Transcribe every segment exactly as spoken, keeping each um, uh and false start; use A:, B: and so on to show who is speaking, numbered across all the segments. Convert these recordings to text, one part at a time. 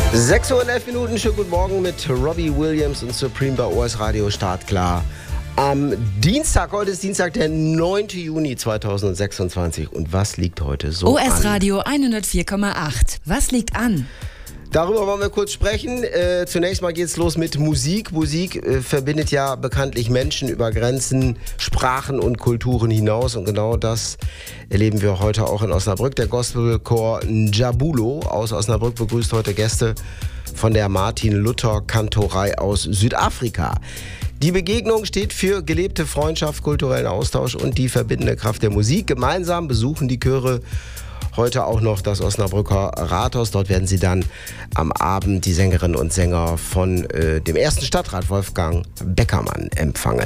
A: sechs Uhr und elf Minuten, schönen guten Morgen mit Robbie Williams und Supreme bei O S Radio Startklar. Am Dienstag, heute ist Dienstag, der neunten Juni zweitausendsechsundzwanzig. Und was liegt heute so
B: an? O S Radio
A: an?
B: hundertvier Komma acht. Was liegt an?
A: Darüber wollen wir kurz sprechen. Äh, zunächst mal geht's los mit Musik. Musik äh, verbindet ja bekanntlich Menschen über Grenzen, Sprachen und Kulturen hinaus. Und genau das erleben wir heute auch in Osnabrück. Der Gospelchor Njabulo aus Osnabrück begrüßt heute Gäste von der Martin-Luther-Kantorei aus Südafrika. Die Begegnung steht für gelebte Freundschaft, kulturellen Austausch und die verbindende Kraft der Musik. Gemeinsam besuchen die Chöre heute auch noch das Osnabrücker Rathaus. Dort werden sie dann am Abend die Sängerinnen und Sänger von äh, dem ersten Stadtrat Wolfgang Beckermann empfangen.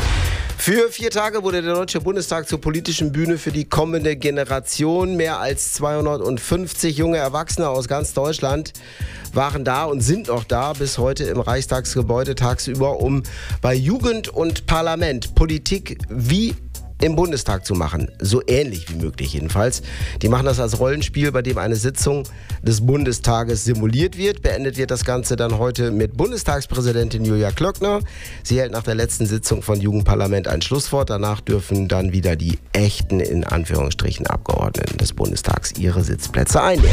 A: Für vier Tage wurde der Deutsche Bundestag zur politischen Bühne für die kommende Generation. Mehr als zweihundertfünfzig junge Erwachsene aus ganz Deutschland waren da und sind noch da bis heute im Reichstagsgebäude tagsüber, um bei Jugend und Parlament Politik wie im Bundestag zu machen. So ähnlich wie möglich jedenfalls. Die machen das als Rollenspiel, bei dem eine Sitzung des Bundestages simuliert wird. Beendet wird das Ganze dann heute mit Bundestagspräsidentin Julia Klöckner. Sie hält nach der letzten Sitzung von Jugendparlament ein Schlusswort. Danach dürfen dann wieder die echten, in Anführungsstrichen, Abgeordneten des Bundestags ihre Sitzplätze einnehmen.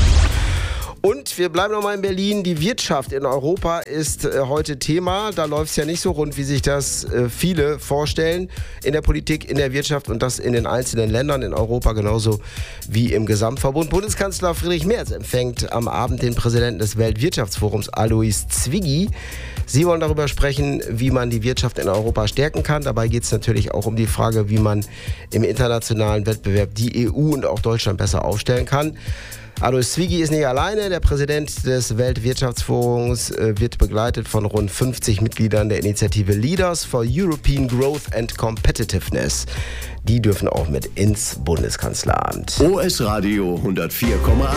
A: Und wir bleiben nochmal in Berlin. Die Wirtschaft in Europa ist äh, heute Thema. Da läuft es ja nicht so rund, wie sich das äh, viele vorstellen. In der Politik, in der Wirtschaft und das in den einzelnen Ländern in Europa genauso wie im Gesamtverbund. Bundeskanzler Friedrich Merz empfängt am Abend den Präsidenten des Weltwirtschaftsforums Alois Zwiggy. Sie wollen darüber sprechen, wie man die Wirtschaft in Europa stärken kann. Dabei geht es natürlich auch um die Frage, wie man im internationalen Wettbewerb die E U und auch Deutschland besser aufstellen kann. Alois Zwiggy ist nicht alleine. Der Präsident des Weltwirtschaftsforums äh, wird begleitet von rund fünfzig Mitgliedern der Initiative Leaders for European Growth and Competitiveness. Die dürfen auch mit ins Bundeskanzleramt.
C: O S Radio hundertvier Komma acht.